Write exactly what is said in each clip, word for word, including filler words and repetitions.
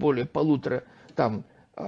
более полутора там,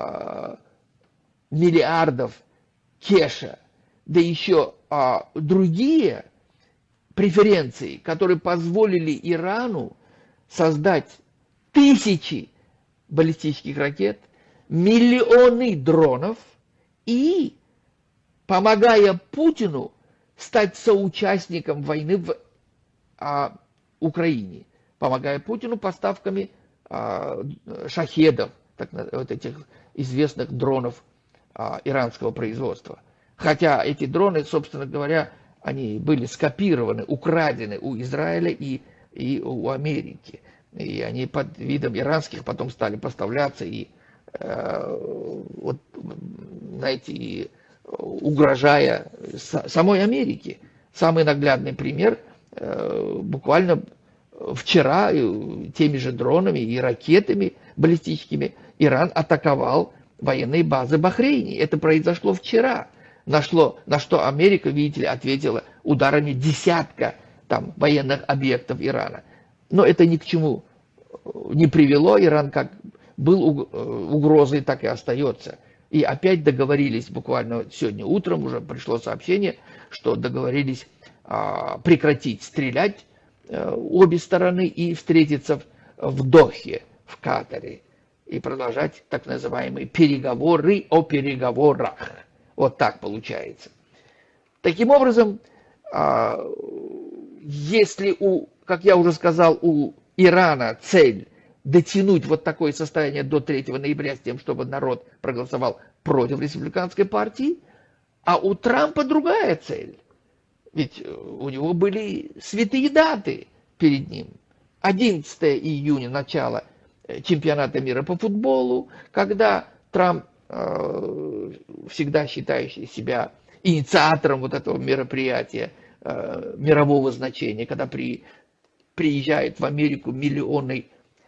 миллиардов кеша, да еще а, другие преференции, которые позволили Ирану создать тысячи баллистических ракет, миллионы дронов и, помогая Путину, стать соучастником войны в а, Украине, помогая Путину поставками а, шахедов, так, вот этих известных дронов а, иранского производства. Хотя эти дроны, собственно говоря, они были скопированы, украдены у Израиля и, и у Америки. И они под видом иранских потом стали поставляться и, э, вот, знаете, и угрожая самой Америке. Самый наглядный пример, э, буквально вчера теми же дронами и ракетами баллистическими Иран атаковал военные базы в Бахрейне. Это произошло вчера. Нашло, на что Америка, видите ли, ответила ударами десятка там, военных объектов Ирана. Но это ни к чему не привело. Иран как был угрозой, так и остается. И опять договорились, буквально сегодня утром уже пришло сообщение, что договорились а, прекратить стрелять а, обе стороны и встретиться в, в Дохе, в Катаре, и продолжать так называемые переговоры о переговорах. Вот так получается. Таким образом, если у, как я уже сказал, у Ирана цель дотянуть вот такое состояние до третьего ноября с тем, чтобы народ проголосовал против республиканской партии, а у Трампа другая цель. Ведь у него были святые даты перед ним. одиннадцатого июня, начало чемпионата мира по футболу, когда Трамп, э, всегда считающий себя инициатором вот этого мероприятия э, мирового значения, когда при, приезжают в Америку миллионы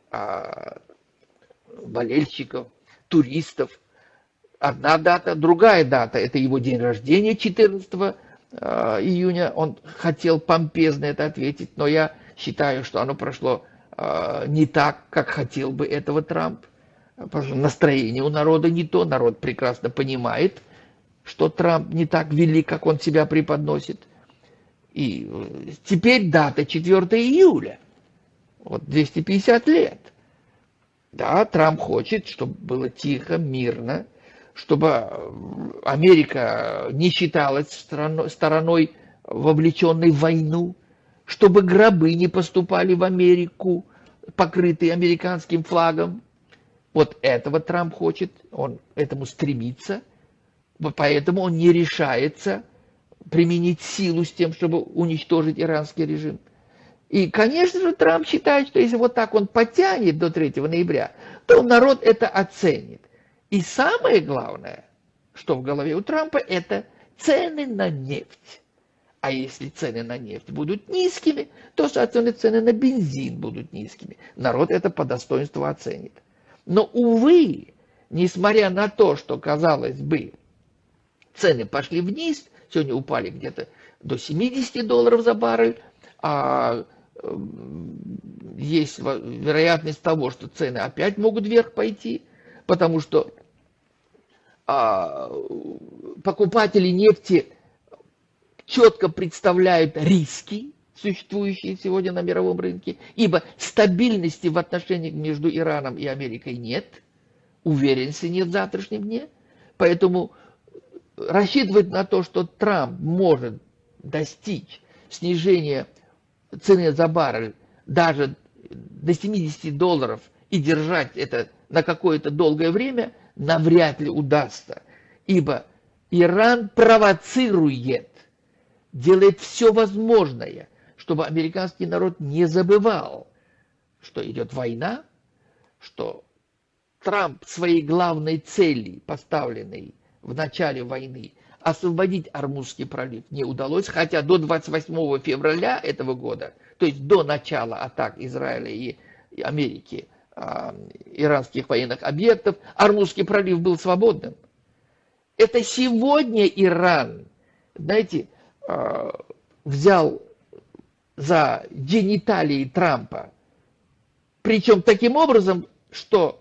э, болельщиков, туристов. Одна дата, другая дата, это его день рождения, четырнадцатого июня. Он хотел помпезно это ответить, но я считаю, что оно прошло не так, как хотел бы этого Трамп. Потому что настроение у народа не то. Народ прекрасно понимает, что Трамп не так велик, как он себя преподносит. И теперь дата четвёртого июля. Вот двести пятьдесят лет. Да, Трамп хочет, чтобы было тихо, мирно, чтобы Америка не считалась стороной, вовлеченной в войну, чтобы гробы не поступали в Америку, покрытые американским флагом. Вот этого Трамп хочет, он этому стремится, поэтому он не решается применить силу с тем, чтобы уничтожить иранский режим. И, конечно же, Трамп считает, что если вот так он потянет до третьего ноября, то народ это оценит. И самое главное, что в голове у Трампа, это цены на нефть. А если цены на нефть будут низкими, то, соответственно, цены на бензин будут низкими. Народ это по достоинству оценит. Но, увы, несмотря на то, что, казалось бы, цены пошли вниз, сегодня упали где-то до семидесяти долларов за баррель, а есть вероятность того, что цены опять могут вверх пойти, потому что а, покупатели нефти четко представляют риски, существующие сегодня на мировом рынке, ибо стабильности в отношениях между Ираном и Америкой нет, уверенности нет в завтрашнем дне, поэтому рассчитывать на то, что Трамп может достичь снижения цены за баррель даже до семидесяти долларов и держать это на какое-то долгое время, навряд ли удастся, ибо Иран провоцирует, делает все возможное, чтобы американский народ не забывал, что идет война, что Трамп своей главной цели, поставленной в начале войны, освободить Ормузский пролив не удалось, хотя до двадцать восьмого февраля этого года, то есть до начала атак Израиля и Америки, э, иранских военных объектов, Ормузский пролив был свободным. Это сегодня Иран, знаете, э, взял за гениталии Трампа, причем таким образом, что